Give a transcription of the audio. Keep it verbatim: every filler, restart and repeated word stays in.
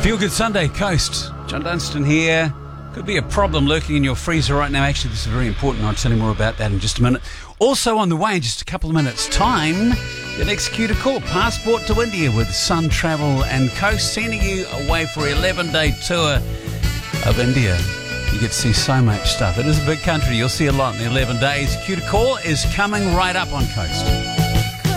Feel Good Sunday, Coast. John Dunstan here. Could be a problem lurking in your freezer right now. Actually, this is very important. I'll tell you more about that in just a minute. Also on the way in just a couple of minutes' time, you'll execute a call. Passport to India with Sun Travel and Coast, sending you away for an eleven-day tour of India. You get to see so much stuff. It is a big country. You'll see a lot in the eleven days. Execute a call is coming right up on Coast.